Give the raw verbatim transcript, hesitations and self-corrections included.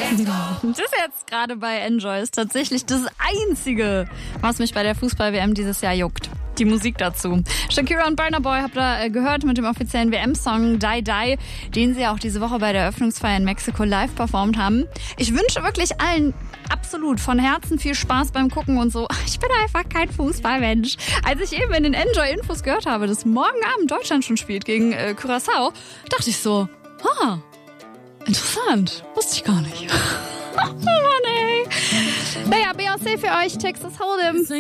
Das jetzt gerade bei Enjoy ist tatsächlich das Einzige, was mich bei der Fußball-W M dieses Jahr juckt. Die Musik dazu. Shakira und Burna Boy habt ihr gehört mit dem offiziellen W M-Song Die Die, den sie auch diese Woche bei der Eröffnungsfeier in Mexiko live performt haben. Ich wünsche wirklich allen absolut von Herzen viel Spaß beim Gucken und so. Ich bin einfach kein Fußballmensch. Als ich eben in den Enjoy-Infos gehört habe, dass morgen Abend Deutschland schon spielt gegen äh, Curaçao, dachte ich so, ah, interessant. Wusste ich gar nicht. Oh Mann, ey. Naja, Beyoncé für euch, Texas Hold'em.